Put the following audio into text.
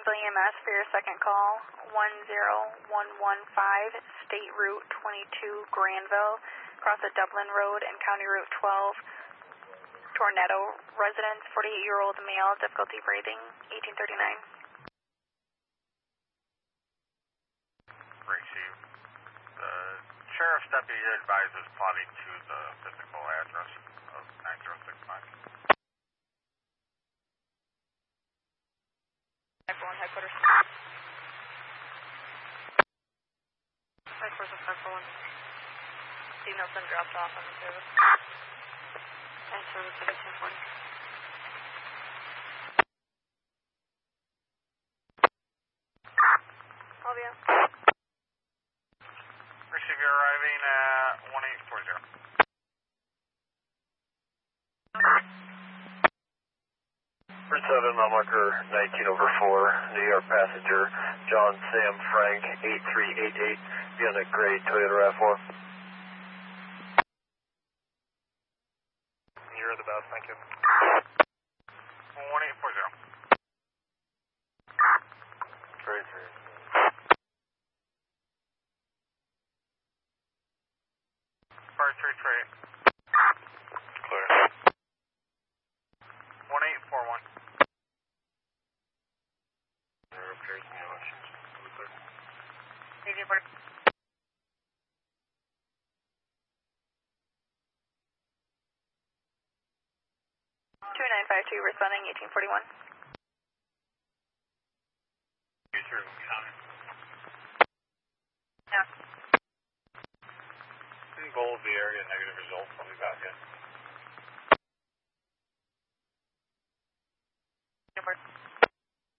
Brownsville EMS for your second call, 10115, State Route 22, Granville, across the Dublin Road and County Route 12, Tornado residence, 48-year-old male, difficulty breathing, 1839. Received. The sheriff's deputy advises plotting to the physical address of 9065. Headquarters. Headquarters of 541. Steve Nelson dropped off on the service. And service at 1040. Olivia. Receive, you're arriving at 1840. For 7, mile marker 19/4, New York passenger, John Sam Frank, 8388, be on a gray Toyota RAV4. You're the best, thank you. 1840. Great. Fire 338. Clear. 1841. There appears to be no issues. Clear. 2952 responding 1841. You through counter. Yeah. Goal of the area, negative results, I'll be back in. Number.